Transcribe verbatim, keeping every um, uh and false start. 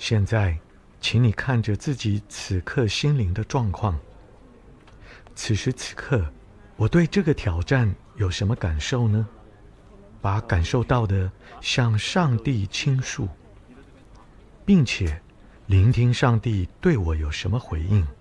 现在，请你看着自己此刻心灵的状况。此时此刻，我对这个挑战有什么感受呢？把感受到的向上帝倾诉，并且聆听上帝对我有什么回应。